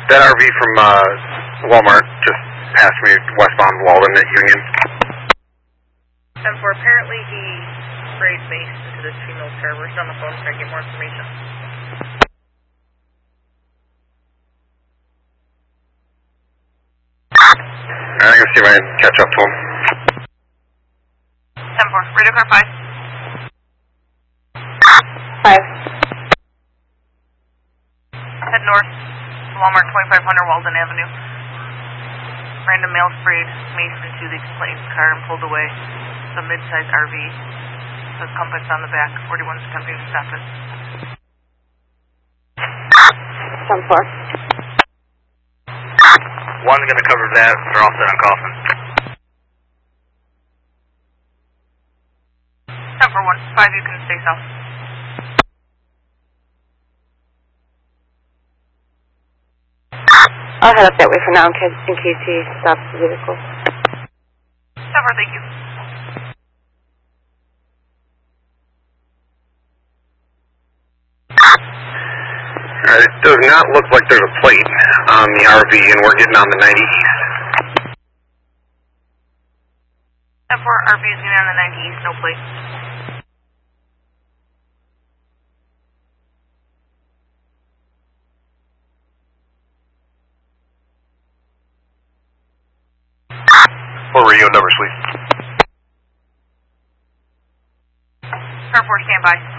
That RV from Walmart just passed me westbound Walden at Union. 10-4, apparently he sprayed mace into this female's car. We're still on the phone trying to get more information. I'm going to see if I can catch up to him. 10-4, radio car 5. 5. Head north, Walmart 2500 Walden Avenue. Random male sprayed mace into the explained car and pulled away. It's a mid-sized RV. Says compass on the back. 41's attempting to stop it. 10-4. One's going to cover that. They're all set on Coffin. 10-4-1. 5, you can stay south. I'll head up that way for now in case he stops the vehicle. 10-4, thank you. It does not look like there's a plate on the RV, and we're getting on the 90 East. 10-4, RV is getting on the 90 East, no plate. What radio numbers, please? Car 4, stand by.